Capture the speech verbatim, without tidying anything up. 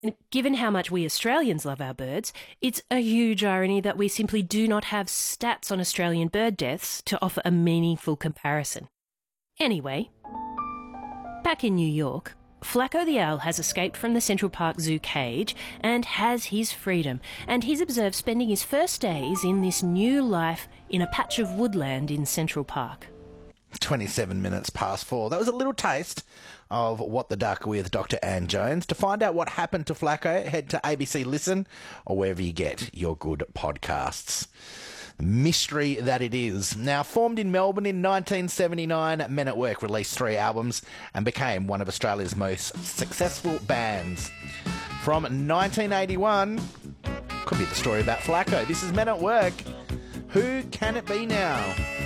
Given how much we Australians love our birds, it's a huge irony that we simply do not have stats on Australian bird deaths to offer a meaningful comparison. Anyway, back in New York, Flacco the owl has escaped from the Central Park Zoo cage and has his freedom, and he's observed spending his first days in this new life in a patch of woodland in Central Park. twenty-seven minutes past four. That was a little taste of What the Duck with Doctor Ann Jones. To find out what happened to Flacco, head to A B C Listen or wherever you get your good podcasts. The mystery that it is. Now, formed in Melbourne in nineteen seventy-nine, Men at Work released three albums and became one of Australia's most successful bands. From nineteen eighty-one, could be the story about Flacco. This is Men at Work. Who can it be now?